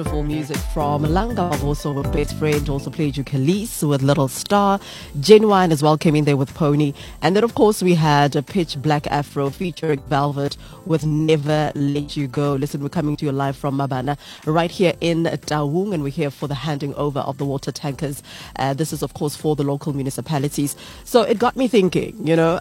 Beautiful music from Langa, also with Best Friend, also played you Khalees with Little Star. Genuine as well came in there with Pony. And then, of course, we had a Pitch Black Afro featuring Velvet with Never Let You Go. Listen, we're coming to you live from Mabana right here in Taung, and we're here for the handing over of the water tankers. This is, of course, for the local municipalities. So it got me thinking,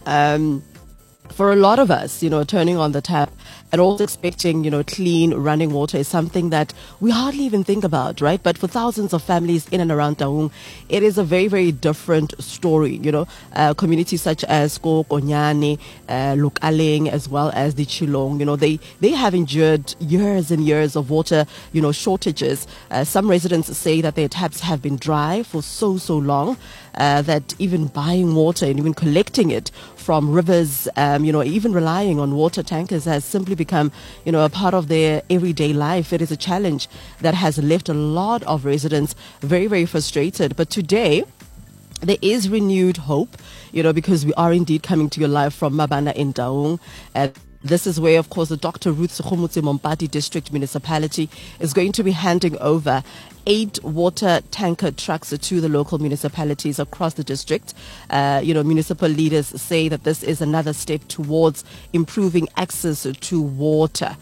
for a lot of us, turning on the tap and also expecting, clean running water is something that we hardly even think about, right? But for thousands of families in and around Taung, it is a very, very different story. Communities such as Konyane, Lukaleng, as well as the Chilong, they have endured years and years of water, shortages. Some residents say that their taps have been dry for so long that even buying water and even collecting it from rivers, even relying on water tankers has simply become, a part of their everyday life. It is a challenge that has left a lot of residents very, very frustrated. But today, there is renewed hope, because we are indeed coming to you live from Mabana in Taung. This is where, of course, the Dr. Ruth Sekgomotse Mompati District Municipality is going to be handing over 8 water tanker trucks to the local municipalities across the district. Municipal leaders say that this is another step towards improving access to water.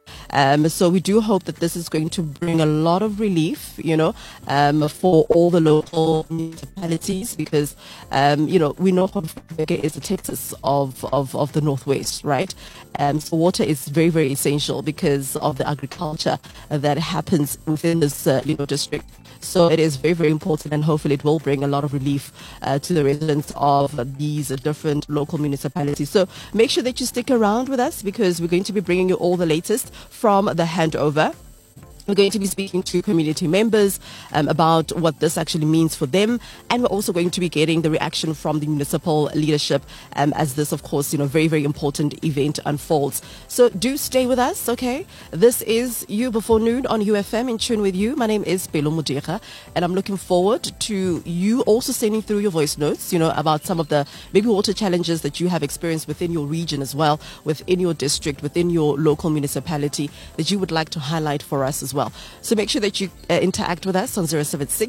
So we do hope that this is going to bring a lot of relief, for all the local municipalities, because, we know Hofburg is the Texas of the Northwest, right? So water is very, very essential because of the agriculture that happens within this, district. So it is very, very important, and hopefully it will bring a lot of relief to the residents of these different local municipalities. So make sure that you stick around with us, because we're going to be bringing you all the latest from the handover. We're going to be speaking to community members about what this actually means for them. And we're also going to be getting the reaction from the municipal leadership as this, of course, very, very important event unfolds. So do stay with us, okay? This is You Before Noon on UFM, in tune with you. My name is Pelo Mudira, and I'm looking forward to you also sending through your voice notes, about some of the maybe water challenges that you have experienced within your region as well, within your district, within your local municipality, that you would like to highlight for us as well. So make sure that you interact with us on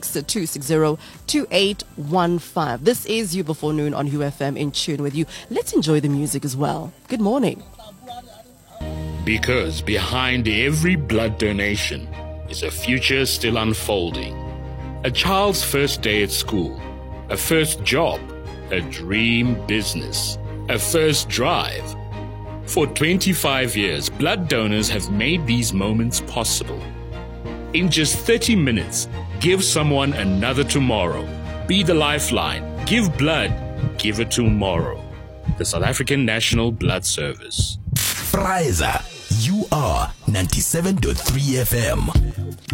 076-260-2815. This is You Before Noon on UFM, in tune with you. Let's enjoy the music as well. Good morning. Because behind every blood donation is a future still unfolding. A child's first day at school, a first job, a dream business, a first drive. For 25 years, blood donors have made these moments possible. In just 30 minutes, give someone another tomorrow. Be the lifeline. Give blood. Give it tomorrow. The South African National Blood Service. Fraiza, you are 97.3 FM.